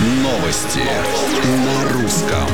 Новости на русском.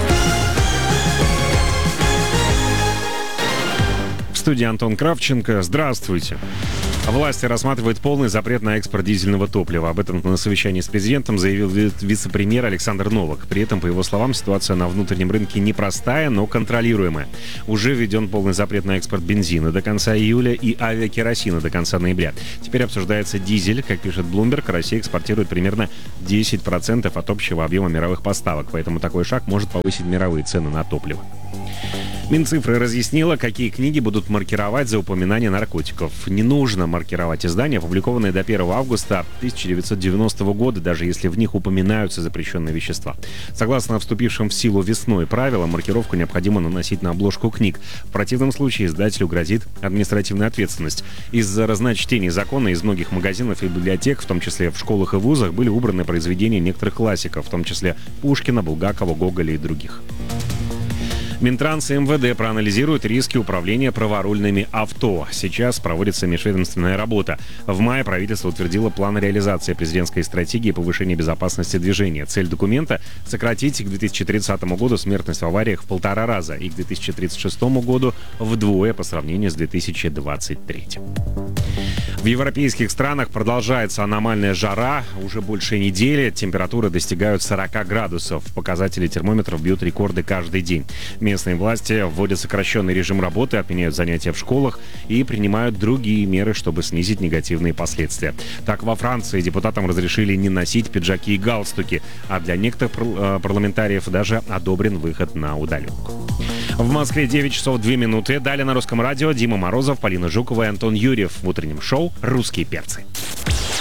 В студии Антон Кравченко. Здравствуйте. Власти рассматривают полный запрет на экспорт дизельного топлива. Об этом на совещании с президентом заявил вице-премьер Александр Новак. При этом, по его словам, ситуация на внутреннем рынке непростая, но контролируемая. Уже введен полный запрет на экспорт бензина до конца июля и авиакеросина до конца ноября. Теперь обсуждается дизель. Как пишет Bloomberg, Россия экспортирует примерно 10% от общего объема мировых поставок. Поэтому такой шаг может повысить мировые цены на топливо. Минцифры разъяснила, какие книги будут маркировать за упоминание наркотиков. Не нужно маркировать издания, опубликованные до 1 августа 1990 года, даже если в них упоминаются запрещенные вещества. Согласно вступившим в силу весной правилам, маркировку необходимо наносить на обложку книг. В противном случае издателю грозит административная ответственность. Из-за разночтений закона из многих магазинов и библиотек, в том числе в школах и вузах, были убраны произведения некоторых классиков, в том числе Пушкина, Булгакова, Гоголя и других. Минтранс и МВД проанализируют риски управления праворульными авто. Сейчас проводится межведомственная работа. В мае правительство утвердило план реализации президентской стратегии повышения безопасности движения. Цель документа — сократить к 2030 году смертность в авариях в 1,5 раза и к 2036 году вдвое по сравнению с 2023. В европейских странах продолжается аномальная жара. Уже больше недели температуры достигают 40 градусов. Показатели термометров бьют рекорды каждый день. Местные власти вводят сокращенный режим работы, отменяют занятия в школах и принимают другие меры, чтобы снизить негативные последствия. Так, во Франции депутатам разрешили не носить пиджаки и галстуки, а для некоторых парламентариев даже одобрен выход на удаленку. В Москве 9 часов 2 минуты. Далее на Русском радио Дима Морозов, Полина Жукова и Антон Юрьев в утреннем шоу «Русские перцы».